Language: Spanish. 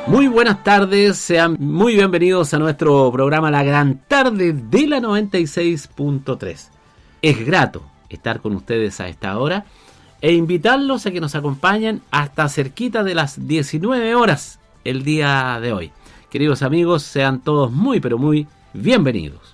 Muy buenas tardes, sean muy bienvenidos a nuestro programa La Gran Tarde de la 96.3. Es grato estar con ustedes a esta hora e invitarlos a que nos acompañen hasta cerquita de las 19 horas el día de hoy. Queridos amigos, sean todos muy pero muy bienvenidos.